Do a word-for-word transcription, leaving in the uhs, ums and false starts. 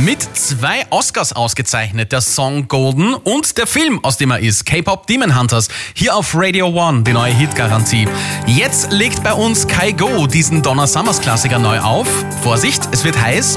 Mit zwei Oscars ausgezeichnet, der Song Golden und der Film, aus dem er ist, K-Pop Demon Hunters, hier auf Radio One, die neue Hitgarantie. Jetzt legt bei uns Kygo diesen Donna Summers Klassiker neu auf. Vorsicht, es wird heiß.